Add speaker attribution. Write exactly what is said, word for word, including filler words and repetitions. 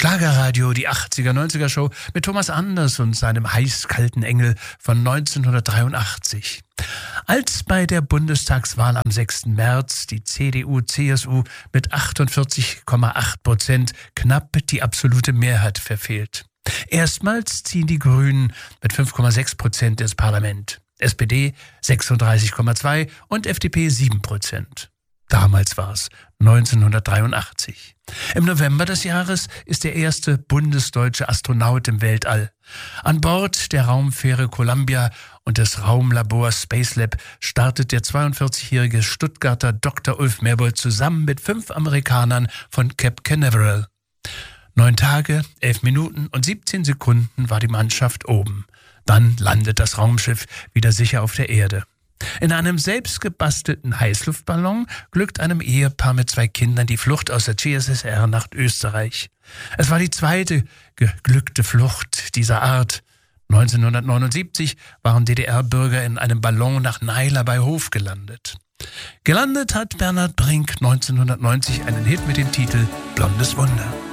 Speaker 1: Schlagerradio, die achtziger-neunziger-Show mit Thomas Anders und seinem heiß-kalten Engel von neunzehnhundertdreiundachtzig. Als bei der Bundestagswahl am sechsten März die C D U C S U mit achtundvierzig Komma acht Prozent knapp die absolute Mehrheit verfehlt. Erstmals ziehen die Grünen mit fünf Komma sechs Prozent ins Parlament, S P D sechsunddreißig Komma zwei und F D P sieben Prozent. Damals war es neunzehnhundertdreiundachtzig. Im November des Jahres ist der erste bundesdeutsche Astronaut im Weltall. An Bord der Raumfähre Columbia und des Raumlabors Spacelab startet der zweiundvierzigjährige Stuttgarter Doktor Ulf Merbold zusammen mit fünf Amerikanern von Cape Canaveral. Neun Tage, elf Minuten und siebzehn Sekunden war die Mannschaft oben. Dann landet das Raumschiff wieder sicher auf der Erde. In einem selbstgebastelten Heißluftballon glückt einem Ehepaar mit zwei Kindern die Flucht aus der C S S R nach Österreich. Es war die zweite geglückte Flucht dieser Art. neunzehnhundertneunundsiebzig waren D D R-Bürger in einem Ballon nach Naila bei Hof gelandet. Gelandet hat Bernhard Brink neunzehnhundertneunzig einen Hit mit dem Titel »Blondes Wunder«.